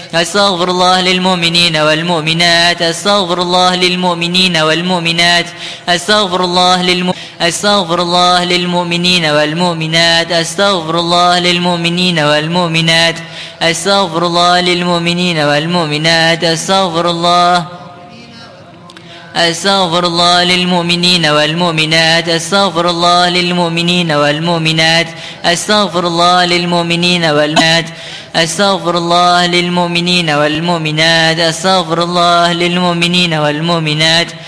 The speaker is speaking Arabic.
أستغفر الله للمؤمنين والمؤمنات أستغفر الله للمؤمنين والمؤمنات أستغفر الله أستغفر الله للمؤمنين والمؤمنات أستغفر الله للمؤمنين والمؤمنات أستغفر الله للمؤمنين والمؤمنات أستغفر الله أستغفر الله للمؤمنين والمؤمنات أستغفر الله للمؤمنين والمؤمنات أستغفر الله للمؤمنين والمؤمنات أستغفر الله للمؤمنين والمؤمنات أستغفر الله للمؤمنين والمؤمنات